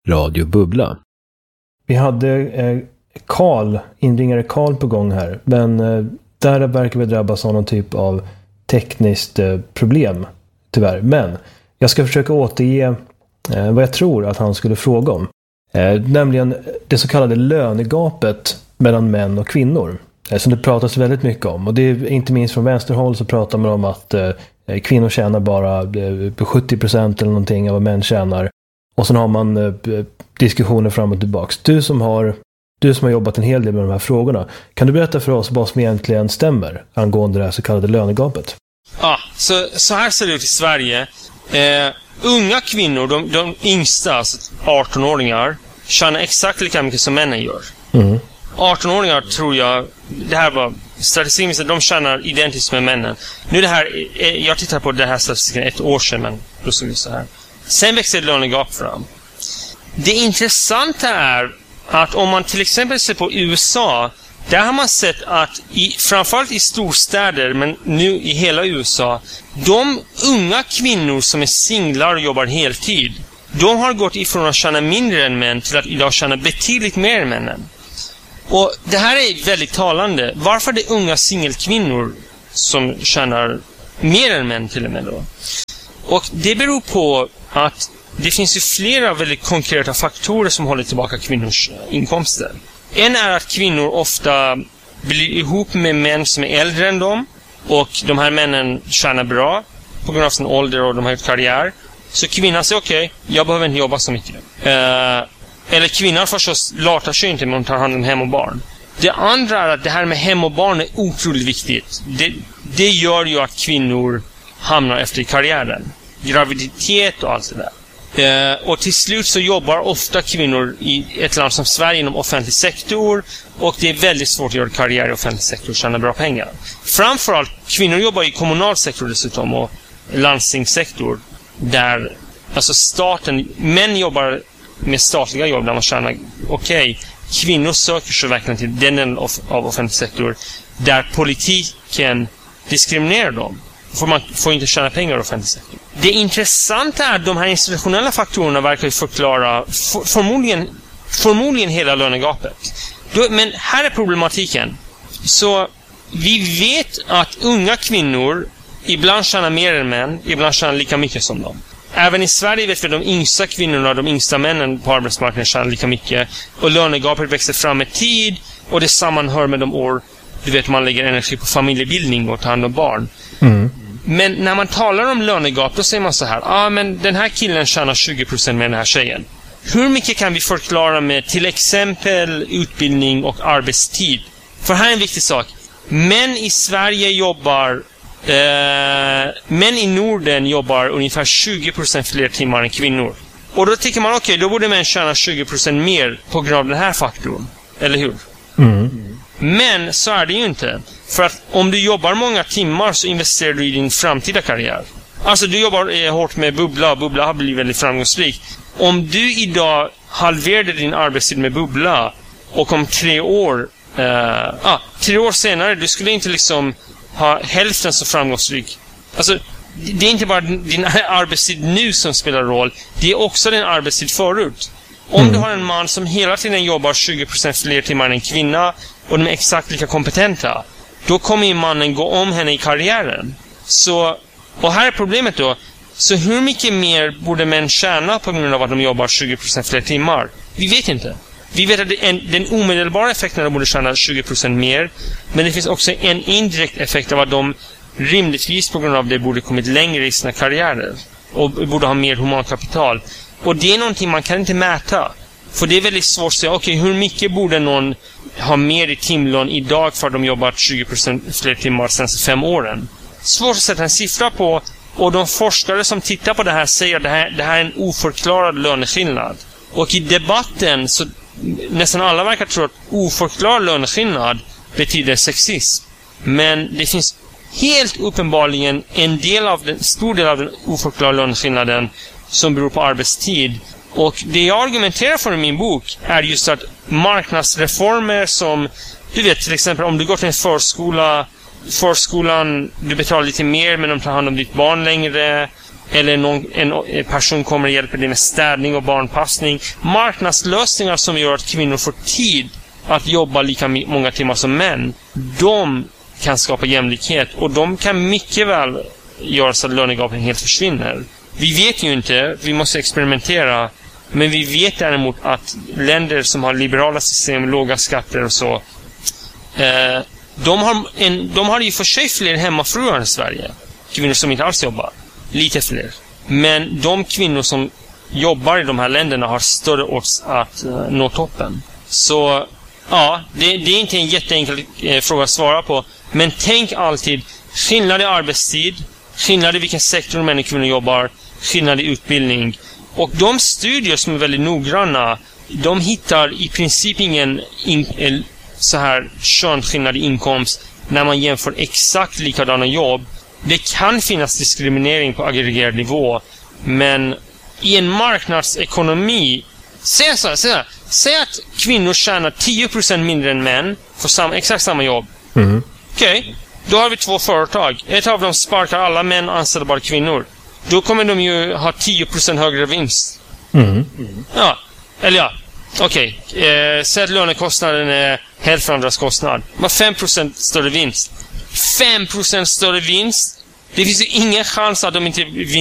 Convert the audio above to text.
Radio Bubbla. Vi hade inringare Karl på gång här, men där verkar vi drabbas av någon typ av tekniskt problem, tyvärr. Men jag ska försöka återge vad jag tror att han skulle fråga om. Nämligen det så kallade lönegapet mellan män och kvinnor. Som det pratas väldigt mycket om. Och det är inte minst från vänsterhåll så pratar man om att kvinnor tjänar bara 70% eller någonting av vad män tjänar. Och sen har man diskussioner fram och tillbaks. Du som har jobbat en hel del med de här frågorna. Kan du berätta för oss vad som egentligen stämmer angående det här så kallade lönegapet? Ja, så här ser det ut i Sverige. Unga kvinnor, de yngsta, alltså 18-åringar, tjänar exakt lika mycket som männen gör. 18-åringar tror jag, det här var statistiken, de tjänar identiskt med männen. Nu det här, jag tittar på det här statistiken ett år sedan, men då såg vi så här. Sen växer ett lönegap fram. Det intressanta är att om man till exempel ser på USA, där har man sett att framförallt i storstäder, men nu i hela USA, de unga kvinnor som är singlar och jobbar heltid, de har gått ifrån att tjäna mindre än män till att idag tjäna betydligt mer än männen. Och det här är väldigt talande. Varför det är unga singelkvinnor som tjänar mer än män till och med då? Och det beror på att det finns ju flera väldigt konkreta faktorer som håller tillbaka kvinnors inkomster. En är att kvinnor ofta blir ihop med män som är äldre än dem, och de här männen tjänar bra på grund av sin ålder och de har gjort karriär. Så kvinnan säger okej, jag behöver inte jobba så mycket. Eller kvinnan förstås latar sig inte, men tar hand om hem och barn. Det andra är att det här med hem och barn är otroligt viktigt. Det gör ju att kvinnor hamnar efter i karriären. Graviditet och allt det där. Och till slut så jobbar ofta kvinnor i ett land som Sverige inom offentlig sektor, och det är väldigt svårt att göra karriär i offentlig sektor och tjäna bra pengar. Framförallt kvinnor jobbar i kommunal sektor dessutom, och landstingssektor, där alltså män jobbar med statliga jobb där man tjänar okej. Kvinnor söker sig verkligen till den delen av offentlig sektor där politiken diskriminerar dem. För man får inte tjäna pengar i offentlig sektor. Det intressanta är att de här institutionella faktorerna verkar ju förklara förmodligen hela lönegapet. Men här är problematiken. Så vi vet att unga kvinnor ibland tjänar mer än män, ibland tjänar lika mycket som dem. Även i Sverige vet vi att de yngsta kvinnorna och de yngsta männen på arbetsmarknaden tjänar lika mycket. Och lönegapet växer fram med tid, och det sammanhör med de år man lägger energi på familjebildning och tar hand om barn. Men när man talar om lönegap, då säger man så här: men den här killen tjänar 20% med den här tjejen. Hur mycket kan vi förklara med till exempel utbildning och arbetstid? För här är en viktig sak. Män i Sverige jobbar män i Norden jobbar ungefär 20% fler timmar än kvinnor. Och då tycker man okej, då borde män tjäna 20% mer på grund av den här faktorn. Eller hur? Men så är det ju inte. För att om du jobbar många timmar så investerar du i din framtida karriär. Alltså du jobbar hårt med Bubbla. Bubbla har blivit väldigt framgångsrik. Om du idag halverade din arbetstid med Bubbla, och om 3 år 3 år senare, du skulle inte liksom ha hälften så framgångsrik. Alltså det är inte bara din arbetstid nu som spelar roll, det är också din arbetstid förut. Om du har en man som hela tiden jobbar 20% fler timmar än en kvinna, och de är exakt lika kompetenta, då kommer ju mannen gå om henne i karriären. Så, och här är problemet då. Så hur mycket mer borde män tjäna på grund av att de jobbar 20% fler timmar? Vi vet inte. Vi vet att den omedelbara effekten är att de borde tjäna 20% mer. Men det finns också en indirekt effekt av att de rimligtvis på grund av det borde kommit längre i sina karriärer. Och borde ha mer humankapital. Och det är någonting man kan inte mäta. För det är väldigt svårt att säga, okej, hur mycket borde någon ha mer i timlön idag för att de jobbat 20% fler timmar sedan 5 åren? Svårt att sätta en siffra på, och de forskare som tittar på det här säger att det här är en oförklarad löneskillnad. Och i debatten så nästan alla verkar tro att oförklarad löneskillnad betyder sexism. Men det finns helt uppenbarligen stor del av den oförklarade löneskillnaden som beror på arbetstid. Och det jag argumenterar för i min bok är just att marknadsreformer som, du vet, till exempel om du går till en förskolan, du betalar lite mer men de tar hand om ditt barn längre. eller en person kommer och hjälper dig med städning och barnpassning. Marknadslösningar som gör att kvinnor får tid att jobba lika många timmar som män. De kan skapa jämlikhet, och de kan mycket väl göra så att lönegapen helt försvinner. Vi vet ju inte, vi måste experimentera, men vi vet däremot att länder som har liberala system, låga skatter och så, de har ju för sig fler hemmafruar i Sverige. Kvinnor som inte alls jobbar. Lite fler. Men de kvinnor som jobbar i de här länderna har större odds att nå toppen. Så ja, det är inte en jätteenkel fråga att svara på. Men tänk alltid skillnad i arbetstid, skillnad i vilken sektor män och kvinnor jobbar, skillnad i utbildning. Och de studier som är väldigt noggranna, de hittar i princip ingen så här könsskillnad i inkomst när man jämför exakt likadana jobb. Det kan finnas diskriminering på aggregerad nivå, men i en marknadsekonomi, säg att kvinnor tjänar 10% mindre än män för exakt samma jobb. Okej, då har vi två företag. Ett av dem sparkar alla män och anställer bara kvinnor. Då kommer de ju ha 10% högre vinst. Ja, eller ja. Okej, säg att lönekostnaden är hälften av deras kostnad. Men 5% större vinst. 5% större vinst. Det finns ju ingen chans att de inte vinner.